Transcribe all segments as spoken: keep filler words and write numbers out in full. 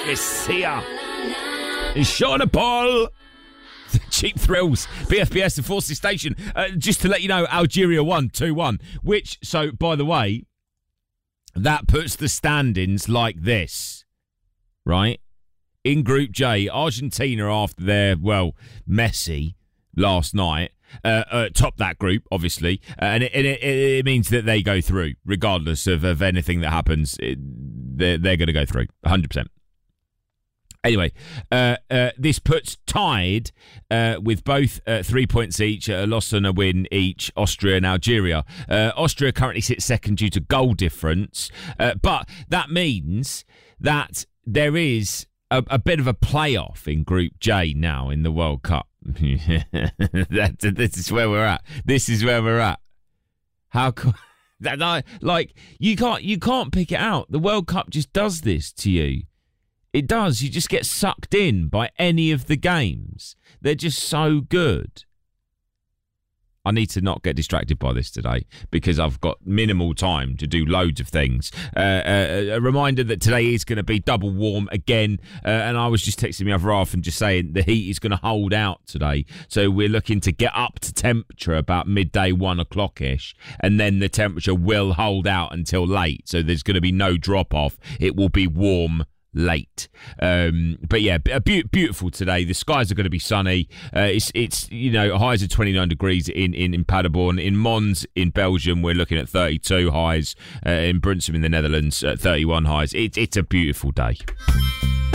It's here. It's Sean Paul. Cheap Thrills, B F B S and Forces Station. Uh, just to let you know, Algeria won two one. Which, so, by the way, that puts the standings like this, right? In Group J, Argentina, after their, well, Messi last night, uh, uh, top that group, obviously. Uh, and it, it, it means that they go through, regardless of, of anything that happens. It, they're they're going to go through, one hundred percent. Anyway, uh, uh, this puts tied uh, with both uh, three points each, a loss and a win each, Austria and Algeria. Uh, Austria currently sits second due to goal difference, uh, but that means that there is a, a bit of a playoff in Group J now in the World Cup. that, this is where we're at. This is where we're at. How co- that I, like you can't you can't pick it out. The World Cup just does this to you. It does. You just get sucked in by any of the games. They're just so good. I need to not get distracted by this today because I've got minimal time to do loads of things. Uh, uh, a reminder that today is going to be double warm again. Uh, and I was just texting my other half and just saying the heat is going to hold out today. So we're looking to get up to temperature about midday, one o'clock-ish. And then the temperature will hold out until late. So there's going to be no drop-off. It will be warm late, um, but yeah, be- beautiful today. The skies are going to be sunny. Uh, it's it's you know highs of twenty-nine degrees in, in, in Paderborn. In Mons in Belgium, we're looking at thirty-two highs. Uh, in Brunsum in the Netherlands, uh, thirty-one highs. It, it's a beautiful day.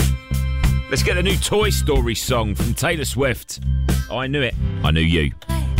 Let's get the new Toy Story song from Taylor Swift. Oh, I knew it. I knew you.